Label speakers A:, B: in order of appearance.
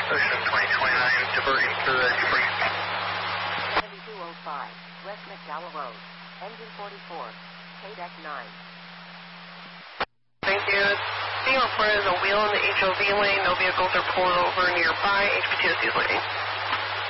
A: Ocean 2029, diverting to the Newbury.
B: 7205, West McDowell Road, engine 44, KDEC 9.
C: Thank you. Being reported as a wheel in the HOV lane. No vehicles are pulling over nearby. HPTOC is waiting.